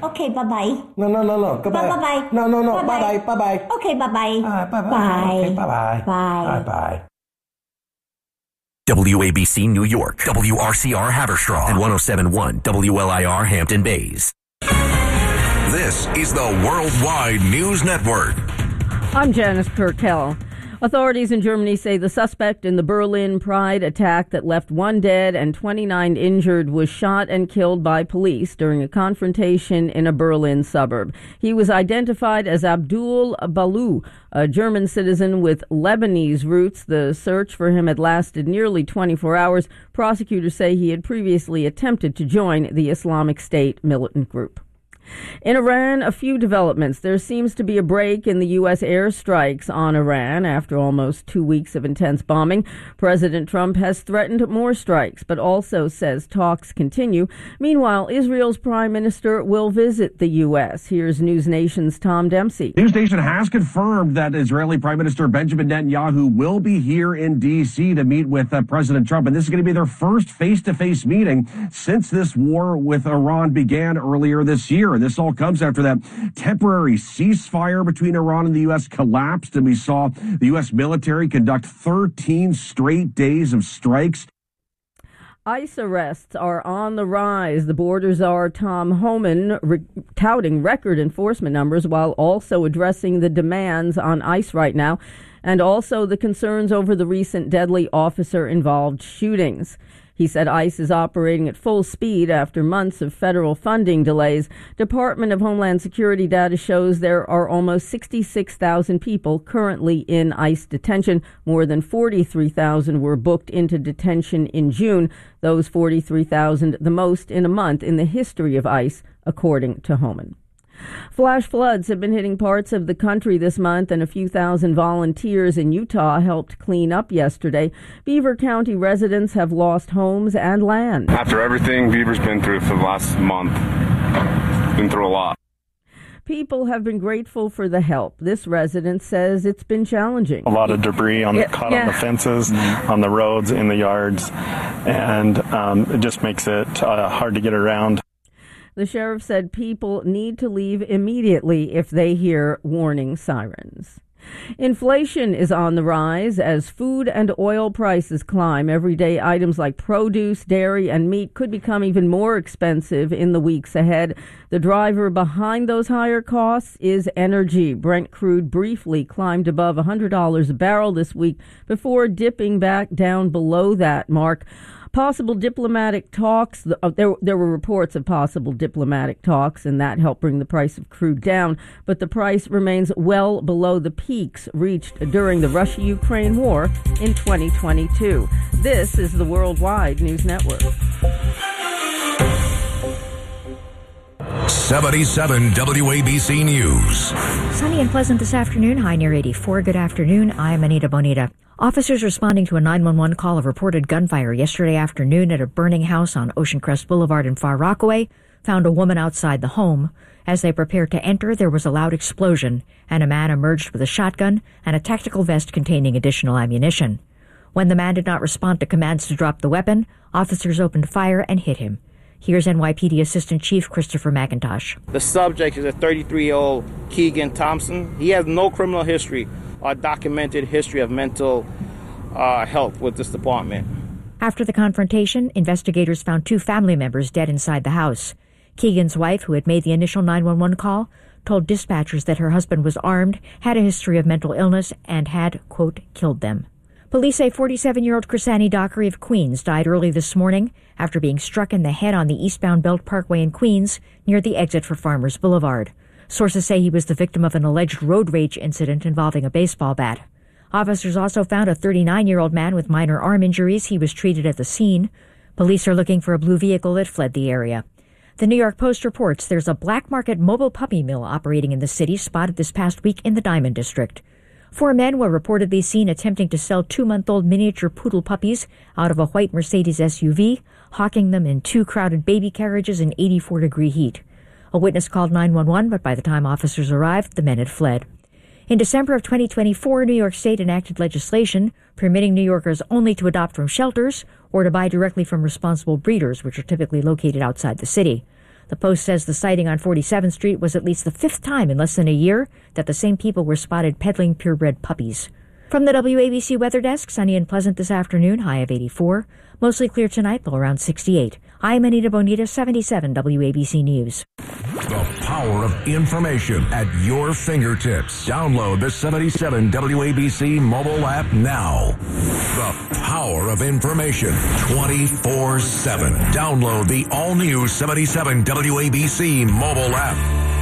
Okay, bye-bye. No. Goodbye. Bye-bye. No. Bye-bye. Bye-bye. Okay, bye-bye. Bye-bye. Bye. Okay, bye-bye. Bye. Bye-bye. WABC New York, WRCR Haverstraw, and 107.1 WLIR Hampton Bays. This is the Worldwide News Network. I'm Janice Purkell. Authorities in Germany say the suspect in the Berlin Pride attack that left 1 dead and 29 injured was shot and killed by police during a confrontation in a Berlin suburb. He was identified as Abdul Balou, a German citizen with Lebanese roots. The search for him had lasted nearly 24 hours. Prosecutors say he had previously attempted to join the Islamic State militant group. In Iran, a few developments. There seems to be a break in the U.S. airstrikes on Iran after almost 2 weeks of intense bombing. President Trump has threatened more strikes, but also says talks continue. Meanwhile, Israel's prime minister will visit the U.S. Here's News Nation's Tom Dempsey. News Nation has confirmed that Israeli Prime Minister Benjamin Netanyahu will be here in D.C. to meet with President Trump, and this is going to be their first face-to-face meeting since this war with Iran began earlier this year. This all comes after that temporary ceasefire between Iran and the U.S. collapsed, and we saw the U.S. military conduct 13 straight days of strikes. ICE arrests are on the rise. The border czar Tom Homan touting record enforcement numbers while also addressing the demands on ICE right now, and also the concerns over the recent deadly officer-involved shootings. He said ICE is operating at full speed after months of federal funding delays. Department of Homeland Security data shows there are almost 66,000 people currently in ICE detention. More than 43,000 were booked into detention in June. Those 43,000, the most in a month in the history of ICE, according to Homan. Flash floods have been hitting parts of the country this month, and a few thousand volunteers in Utah helped clean up yesterday. Beaver County residents have lost homes and land. After everything Beaver's been through for the last month, been through a lot. People have been grateful for the help. This resident says it's been challenging. A lot of debris caught on the fences, on the roads, in the yards, and it just makes it hard to get around. The sheriff said people need to leave immediately if they hear warning sirens. Inflation is on the rise as food and oil prices climb. Everyday items like produce, dairy, and meat could become even more expensive in the weeks ahead. The driver behind those higher costs is energy. Brent crude briefly climbed above $100 a barrel this week before dipping back down below that mark. Possible diplomatic talks, there were reports of possible diplomatic talks, and that helped bring the price of crude down. But the price remains well below the peaks reached during the Russia-Ukraine war in 2022. This is the Worldwide News Network. 77 WABC News. Sunny and pleasant this afternoon. High near 84. Good afternoon. I'm Anita Bonita. Officers responding to a 911 call of reported gunfire yesterday afternoon at a burning house on Ocean Crest Boulevard in Far Rockaway found a woman outside the home. As they prepared to enter, there was a loud explosion, and a man emerged with a shotgun and a tactical vest containing additional ammunition. When the man did not respond to commands to drop the weapon, officers opened fire and hit him. Here's NYPD Assistant Chief Christopher McIntosh. The subject is a 33-year-old Keegan Thompson. He has no criminal history or documented history of mental health with this department. After the confrontation, investigators found 2 family members dead inside the house. Keegan's wife, who had made the initial 911 call, told dispatchers that her husband was armed, had a history of mental illness, and had, quote, killed them. Police say 47-year-old Chrisani Dockery of Queens died early this morning after being struck in the head on the eastbound Belt Parkway in Queens near the exit for Farmers Boulevard. Sources say he was the victim of an alleged road rage incident involving a baseball bat. Officers also found a 39-year-old man with minor arm injuries. He was treated at the scene. Police are looking for a blue vehicle that fled the area. The New York Post reports there's a black market mobile puppy mill operating in the city spotted this past week in the Diamond District. 4 men were reportedly seen attempting to sell 2-month-old miniature poodle puppies out of a white Mercedes SUV, hawking them in 2 crowded baby carriages in 84-degree heat. A witness called 911, but by the time officers arrived, the men had fled. In December of 2024, New York State enacted legislation permitting New Yorkers only to adopt from shelters or to buy directly from responsible breeders, which are typically located outside the city. The Post says the sighting on 47th Street was at least the 5th time in less than a year that the same people were spotted peddling purebred puppies. From the WABC Weather Desk, sunny and pleasant this afternoon, high of 84. Mostly clear tonight, low around 68. I'm Anita Bonita, 77 WABC News. The power of information at your fingertips. Download the 77 WABC mobile app now. The power of information 24/7. Download the all-new 77 WABC mobile app.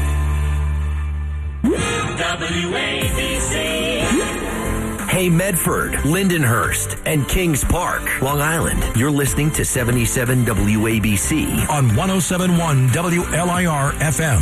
WABC. Hey Medford, Lindenhurst, and Kings Park, Long Island. You're listening to 77 WABC on 107.1 WLIR FM.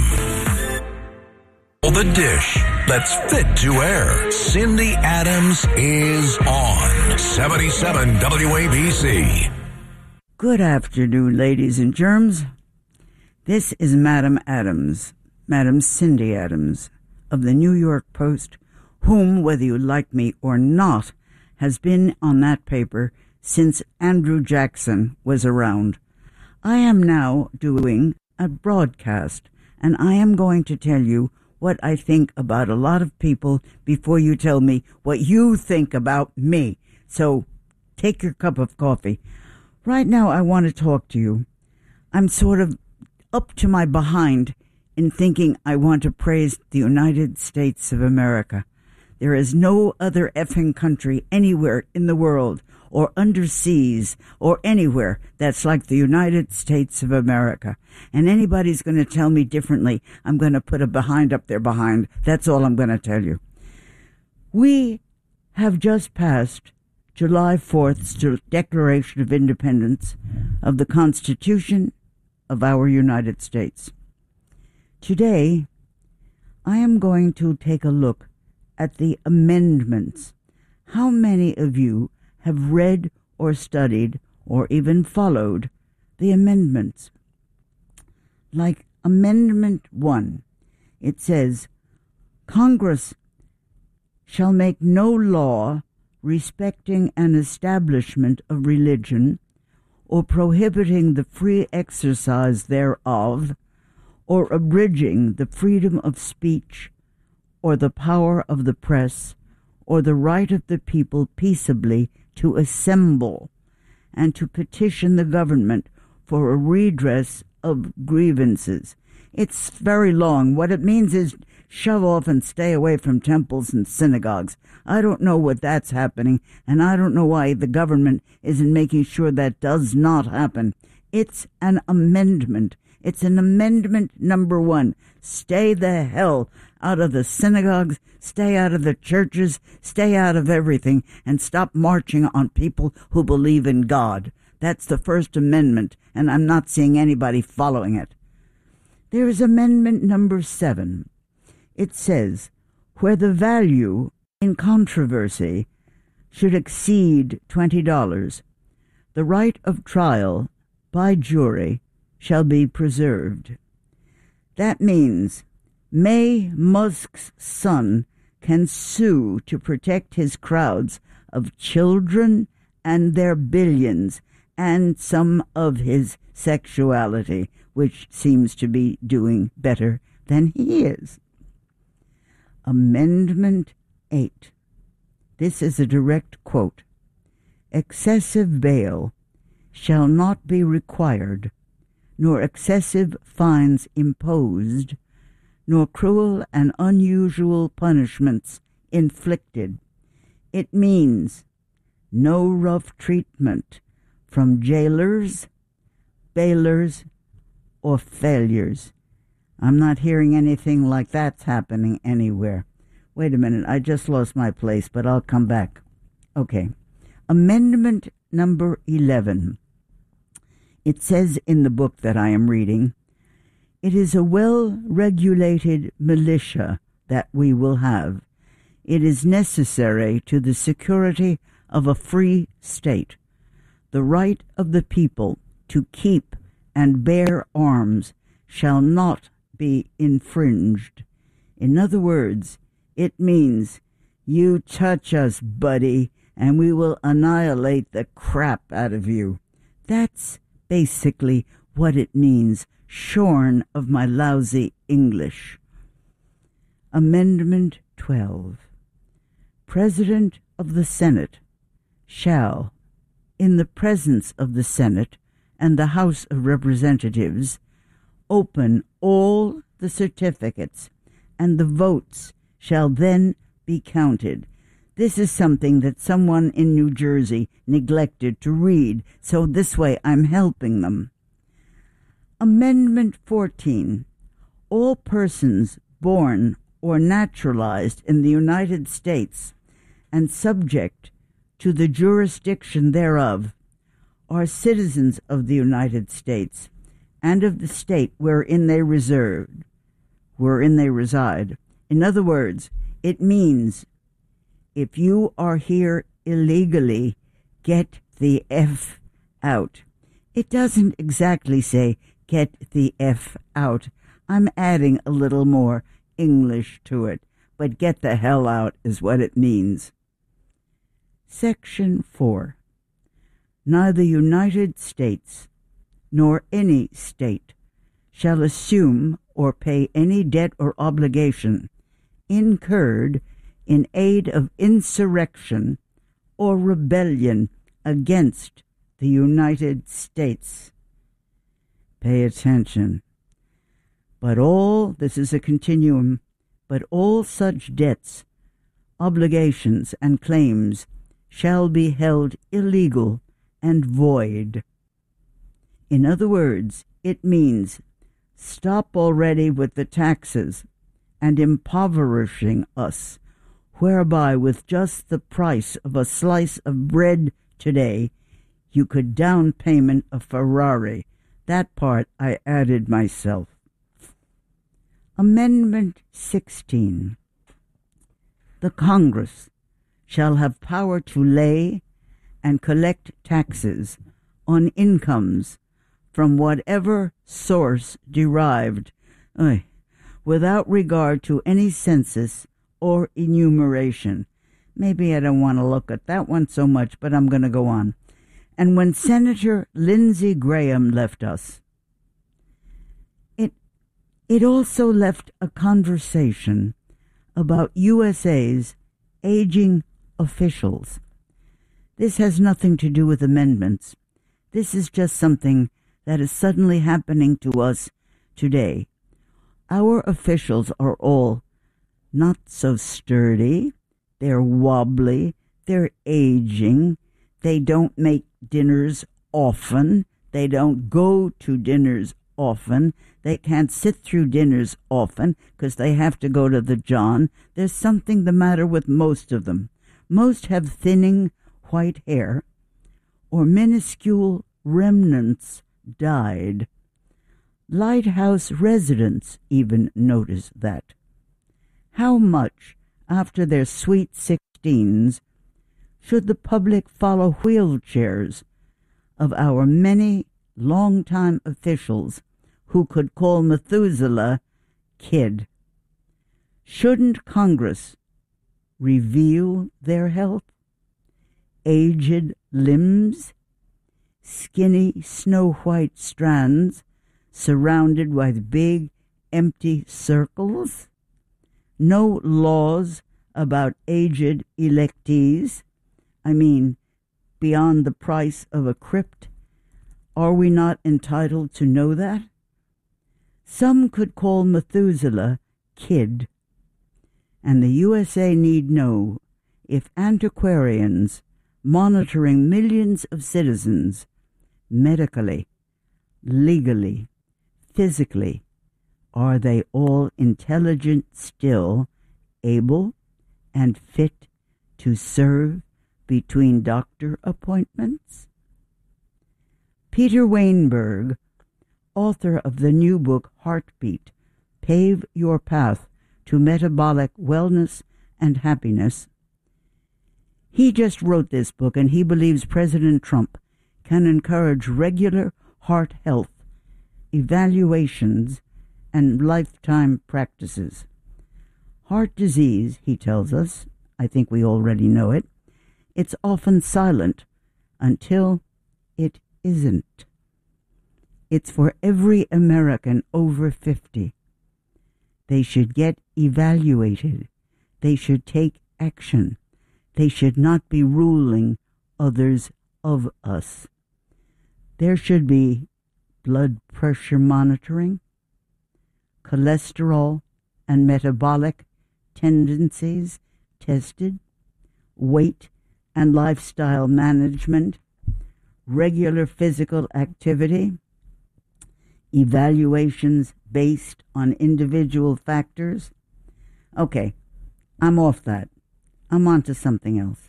The dish that's fit to air. Cindy Adams is on 77 WABC. Good afternoon, ladies and germs. This is Madam Adams, Madam Cindy Adams of the New York Post, whom, whether you like me or not, has been on that paper since Andrew Jackson was around. I am now doing a broadcast, and I am going to tell you what I think about a lot of people before you tell me what you think about me. So take your cup of coffee. Right now I want to talk to you. I'm sort of up to my behind in thinking I want to praise the United States of America. There is no other effing country anywhere in the world or underseas or anywhere that's like the United States of America. And anybody's going to tell me differently, I'm going to put a behind up their behind. That's all I'm going to tell you. We have just passed July 4th's Declaration of Independence of the Constitution of our United States. Today, I am going to take a look at the amendments. How many of you have read or studied or even followed the amendments? Like Amendment 1, it says, Congress shall make no law respecting an establishment of religion or prohibiting the free exercise thereof or abridging the freedom of speech or the power of the press, or the right of the people peaceably to assemble and to petition the government for a redress of grievances. It's very long. What it means is shove off and stay away from temples and synagogues. I don't know what that's happening, and I don't know why the government isn't making sure that does not happen. It's an amendment. It's an amendment number 1. Stay the hell out of the synagogues, stay out of the churches, stay out of everything, and stop marching on people who believe in God. That's the First Amendment, and I'm not seeing anybody following it. There is Amendment number 7. It says, where the value in controversy should exceed $20, the right of trial by jury shall be preserved. That means May Musk's son can sue to protect his crowds of children and their billions and some of his sexuality, which seems to be doing better than he is. Amendment 8. This is a direct quote. Excessive bail shall not be required, nor excessive fines imposed, nor cruel and unusual punishments inflicted. It means no rough treatment from jailers, bailers, or failures. I'm not hearing anything like that's happening anywhere. Wait a minute, I just lost my place, but I'll come back. Okay. Amendment number 11. It says in the book that I am reading, it is a well-regulated militia that we will have. It is necessary to the security of a free state. The right of the people to keep and bear arms shall not be infringed. In other words, it means you touch us, buddy, and we will annihilate the crap out of you. That's basically what it means shorn of my lousy English. Amendment 12. President of the Senate shall, in the presence of the Senate and the House of Representatives, open all the certificates, and the votes shall then be counted. This is something that someone in New Jersey neglected to read, so this way I'm helping them. Amendment 14. All persons born or naturalized in the United States and subject to the jurisdiction thereof are citizens of the United States and of the state wherein they reside. In other words, it means if you are here illegally, get the F out. It doesn't exactly say get the F out. I'm adding a little more English to it, but get the hell out is what it means. Section 4. Neither United States nor any state shall assume or pay any debt or obligation incurred in aid of insurrection or rebellion against the United States. Pay attention. This is a continuum, but all such debts, obligations, and claims shall be held illegal and void. In other words, it means stop already with the taxes and impoverishing us, whereby with just the price of a slice of bread today, you could down payment a Ferrari. That part I added myself. Amendment 16. The Congress shall have power to lay and collect taxes on incomes from whatever source derived, without regard to any census or enumeration. Maybe I don't want to look at that one so much, but I'm going to go on. And when Senator Lindsey Graham left us, it also left a conversation about USA's aging officials. This has nothing to do with amendments. This is just something that is suddenly happening to us today. Our officials are all not so sturdy. They're wobbly. They're aging. They don't make dinners often. They don't go to dinners often. They can't sit through dinners often because they have to go to the John. There's something the matter with most of them. Most have thinning white hair, or minuscule remnants died. Lighthouse residents even notice that. How much, after their sweet 16s, should the public follow wheelchairs of our many long-time officials who could call Methuselah kid? Shouldn't Congress reveal their health? Aged limbs, skinny snow-white strands surrounded by big empty circles? No laws about aged electees? Beyond the price of a crypt? Are we not entitled to know that? Some could call Methuselah kid, and the USA need know if antiquarians monitoring millions of citizens medically, legally, physically, are they all intelligent still, able and fit to serve between doctor appointments? Peter Weinberg, author of the new book Heartbeat, Pave Your Path to Metabolic Wellness and Happiness, he just wrote this book, and he believes President Trump can encourage regular heart health evaluations and lifetime practices. Heart disease, he tells us, I think we already know it, it's often silent until it isn't. It's for every American over 50. They should get evaluated. They should take action. They should not be ruling others of us. There should be blood pressure monitoring, cholesterol and metabolic tendencies tested, weight and lifestyle management, regular physical activity, evaluations based on individual factors. Okay, I'm off that. I'm on to something else.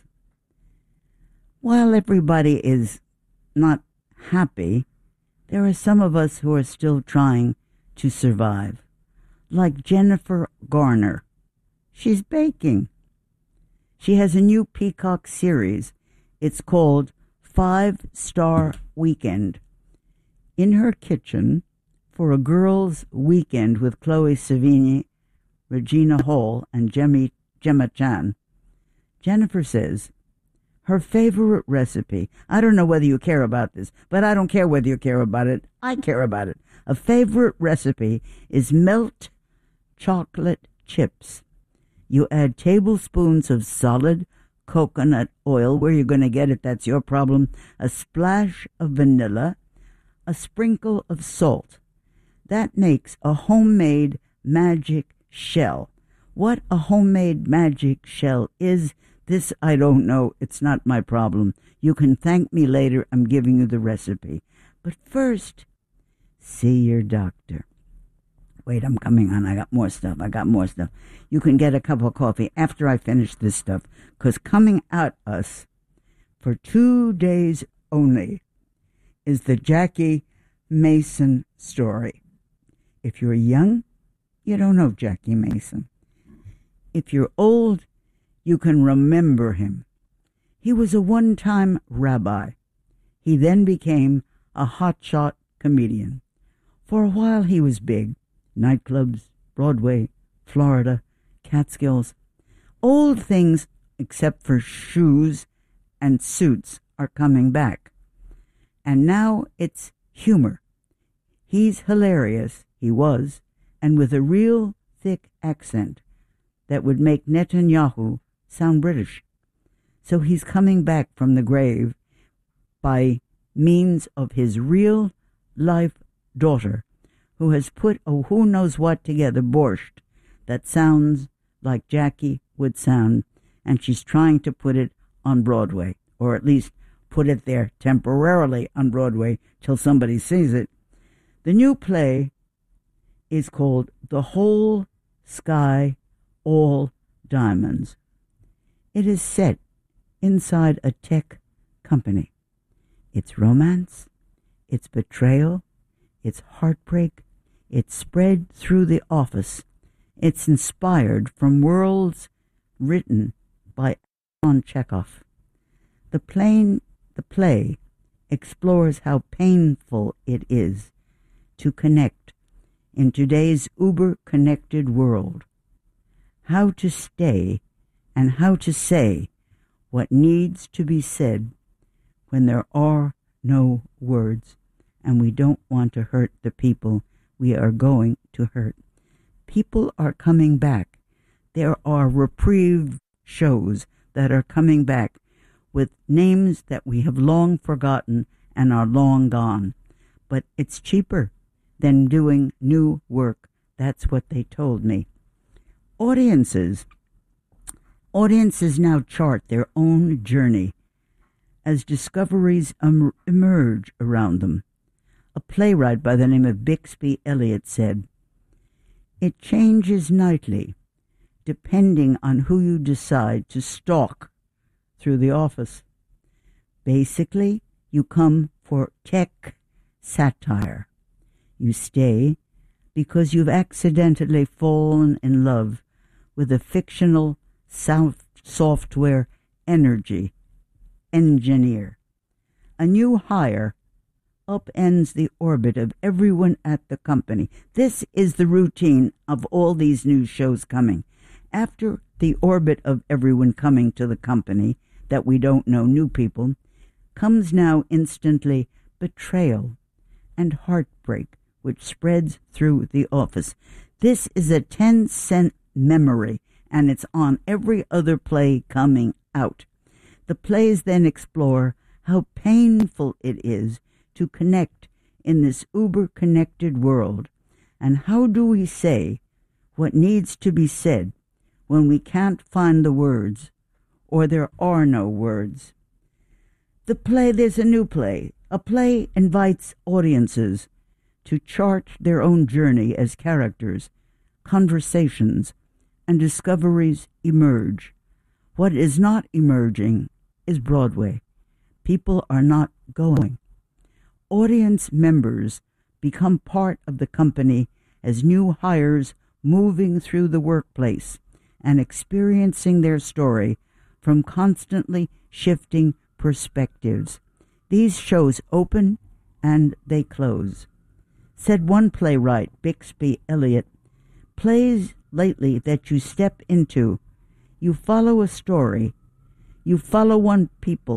While everybody is not happy, there are some of us who are still trying to survive. Like Jennifer Garner. She's baking. She has a new Peacock series. It's called 5-Star Weekend. In her kitchen, for a girls' weekend with Chloe Sevigny, Regina Hall, and Gemma Chan, Jennifer says her favorite recipe, I don't know whether you care about this, but I don't care whether you care about it. I care about it. A favorite recipe is melt chocolate chips. You add tablespoons of solid coconut oil. Where you're going to get it, that's your problem. A splash of vanilla, a sprinkle of salt. That makes a homemade magic shell. What a homemade magic shell is, this I don't know. It's not my problem. You can thank me later. I'm giving you the recipe. But first, see your doctor. Wait, I'm coming on. I got more stuff. You can get a cup of coffee after I finish this stuff, because coming at us for 2 days only is the Jackie Mason story. If you're young, you don't know Jackie Mason. If you're old, you can remember him. He was a one-time rabbi. He then became a hotshot comedian. For a while he was big. Nightclubs, Broadway, Florida, Catskills. Old things, except for shoes and suits, are coming back. And now it's humor. He's hilarious, he was, and with a real thick accent that would make Netanyahu sound British. So he's coming back from the grave by means of his real-life daughter, who has put who knows what together, borscht, that sounds like Jackie would sound, and she's trying to put it on Broadway, or at least put it there temporarily on Broadway till somebody sees it. The new play is called The Whole Sky, All Diamonds. It is set inside a tech company. It's romance, it's betrayal, it's heartbreak, it's spread through the office. It's inspired from worlds written by Anton Chekhov. The play explores how painful it is to connect in today's uber-connected world, how to stay and how to say what needs to be said when there are no words, and we don't want to hurt the people we are going to hurt. People are coming back. There are reprieve shows that are coming back with names that we have long forgotten and are long gone. But it's cheaper than doing new work. That's what they told me. Audiences now chart their own journey as discoveries emerge around them. A playwright by the name of Bixby Elliott said, "It changes nightly, depending on who you decide to stalk through the office. Basically, you come for tech satire. You stay because you've accidentally fallen in love with a fictional software energy engineer. A new hire upends the orbit of everyone at the company." This is the routine of all these new shows coming. After the orbit of everyone coming to the company that we don't know, new people, comes now instantly betrayal and heartbreak which spreads through the office. This is a 10-cent memory, and it's on every other play coming out. The plays then explore how painful it is to connect in this uber-connected world, and how do we say what needs to be said when we can't find the words, or there are no words. There's a new play. A play invites audiences to chart their own journey as characters. Conversations and discoveries emerge. What is not emerging is Broadway. People are not going. Audience members become part of the company as new hires moving through the workplace and experiencing their story from constantly shifting perspectives. These shows open and they close. Said one playwright, Bixby Elliott, plays lately that you step into, you follow a story, you follow one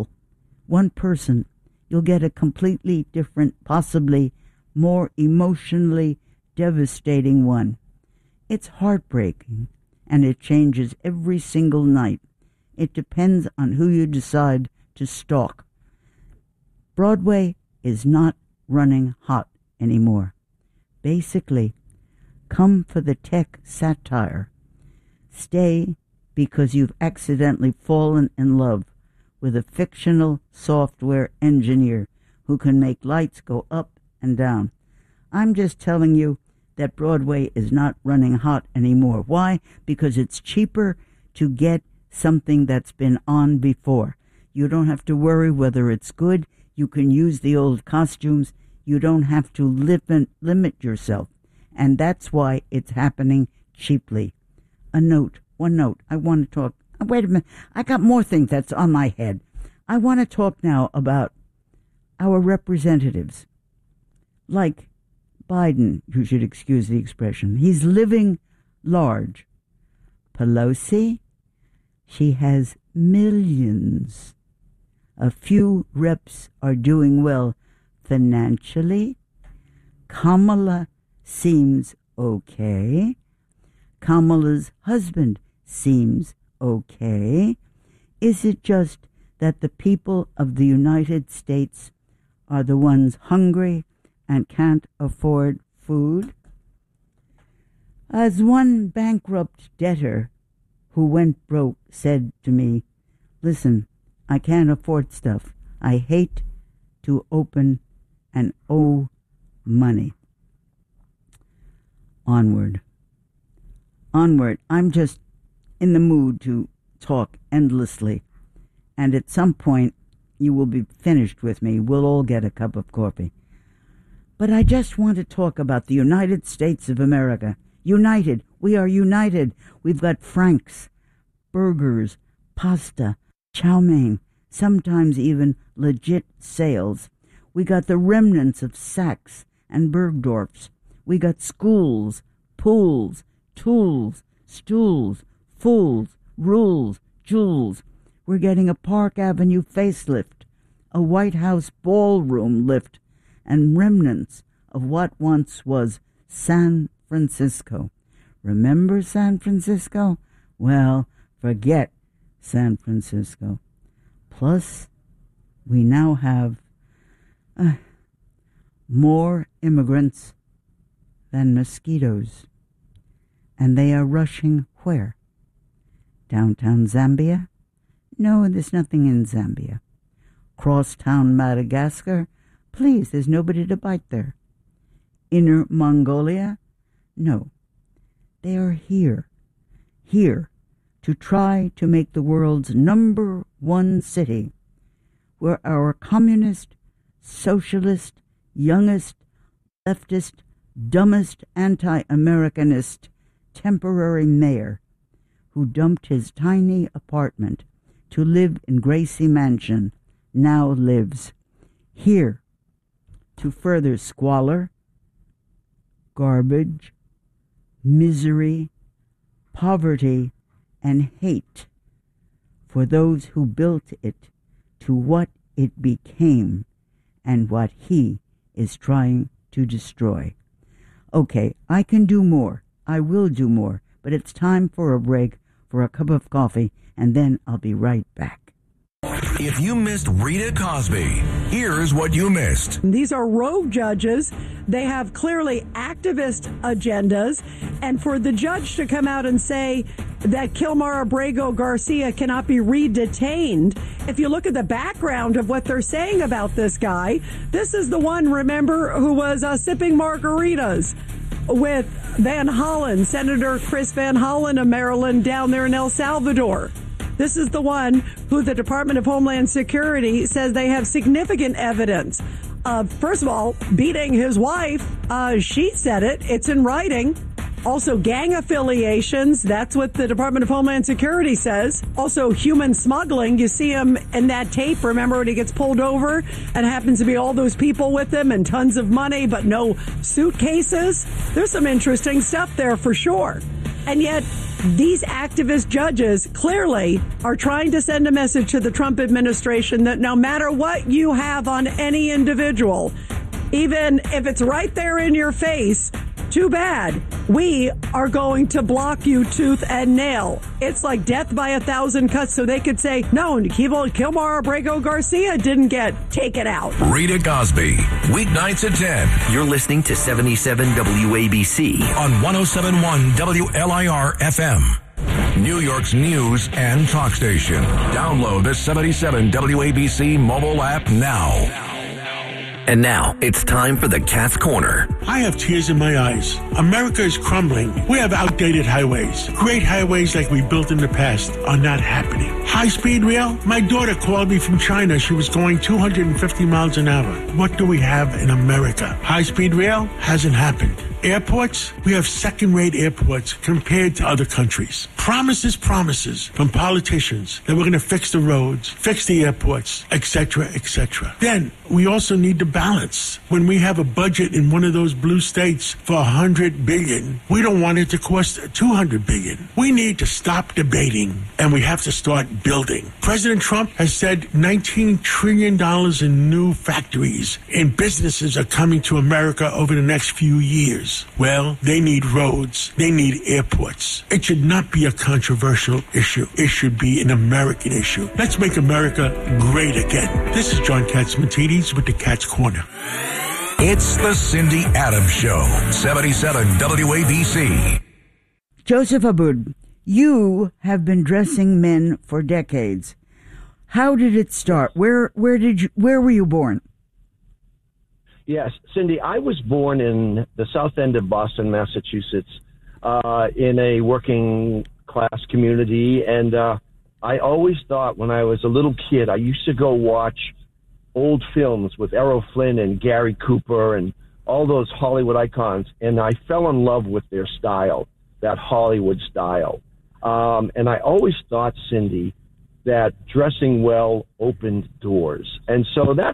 person, you'll get a completely different, possibly more emotionally devastating one. It's heartbreaking, and it changes every single night. It depends on who you decide to stalk. Broadway is not running hot anymore. Basically, come for the tech satire. Stay because you've accidentally fallen in love with a fictional software engineer who can make lights go up and down. I'm just telling you that Broadway is not running hot anymore. Why? Because it's cheaper to get something that's been on before. You don't have to worry whether it's good. You can use the old costumes. You don't have to limit yourself. And that's why it's happening cheaply. One note. I want to talk. Wait a minute. I got more things that's on my head. I want to talk now about our representatives. Like Biden, you should excuse the expression. He's living large. Pelosi, she has millions. A few reps are doing well financially. Kamala seems okay. Kamala's husband seems okay. Is it just that the people of the United States are the ones hungry and can't afford food? As one bankrupt debtor who went broke said to me, listen, I can't afford stuff. I hate to open and owe money. Onward. I'm just in the mood to talk endlessly. And at some point, you will be finished with me. We'll all get a cup of coffee. But I just want to talk about the United States of America. United. We are united. We've got Frank's, burgers, pasta, chow mein, sometimes even legit sales. We got the remnants of Saks and Bergdorf's. We got schools, pools, tools, stools, fools, rules, jewels. We're getting a Park Avenue facelift, a White House ballroom lift, and remnants of what once was San Francisco. Remember San Francisco? Well, forget San Francisco. Plus, we now have more immigrants than mosquitoes. And they are rushing where? Downtown Zambia? No, there's nothing in Zambia. Crosstown Madagascar? Please, there's nobody to bite there. Inner Mongolia? No. They are here to try to make the world's #1 city, where our communist, socialist, youngest, leftist, dumbest anti-Americanist temporary mayor, who dumped his tiny apartment to live in Gracie Mansion, now lives here to further squalor, garbage, misery, poverty, and hate for those who built it to what it became and what he is trying to destroy. Okay, I can do more. I will do more. But it's time for a break, for a cup of coffee, and then I'll be right back. If you missed Rita Cosby, here's what you missed. These are rogue judges. They have clearly activist agendas. And for the judge to come out and say that Kilmar Abrego Garcia cannot be re-detained, if you look at the background of what they're saying about this guy, this is the one, remember, who was sipping margaritas with Van Hollen, Senator Chris Van Hollen of Maryland down there in El Salvador. This is the one who the Department of Homeland Security says they have significant evidence of, first of all, beating his wife. She said it. It's in writing. Also, gang affiliations. That's what the Department of Homeland Security says. Also, human smuggling. You see him in that tape. Remember when he gets pulled over and happens to be all those people with him and tons of money, but no suitcases? There's some interesting stuff there for sure. And yet, these activist judges clearly are trying to send a message to the Trump administration that no matter what you have on any individual, even if it's right there in your face, too bad. We are going to block you tooth and nail. It's like death by 1,000 cuts, so they could say, no, Kilmar Abrego Garcia didn't get taken out. Rita Cosby, weeknights at 10. You're listening to 77 WABC On 107.1 WLIR FM. New York's news and talk station. Download the 77 WABC mobile app now. And now, it's time for the Cat's Corner. I have tears in my eyes. America is crumbling. We have outdated highways. Great highways like we built in the past are not happening. High-speed rail? My daughter called me from China. She was going 250 miles an hour. What do we have in America? High-speed rail hasn't happened. Airports? We have second-rate airports compared to other countries. Promises from politicians that we're going to fix the roads, fix the airports, etc., etc. Then we also need to balance. When we have a budget in one of those blue states for $100 billion, we don't want it to cost $200 billion. We need to stop debating, and we have to start building. President Trump has said $19 trillion in new factories and businesses are coming to America over the next few years. Well, they need roads. They need airports. It should not be a controversial issue. It should be an American issue. Let's make America great again. This is John Catsimatidis with the Cat's Corner. It's the Cindy Adams Show, 77 WABC. Joseph Abboud, you have been dressing men for decades. How did it start? Where were you born? Yes, Cindy, I was born in the south end of Boston, Massachusetts, in a working class community. And I always thought when I was a little kid, I used to go watch old films with Errol Flynn and Gary Cooper and all those Hollywood icons. And I fell in love with their style, that Hollywood style. And I always thought, Cindy, that dressing well opened doors. And so that's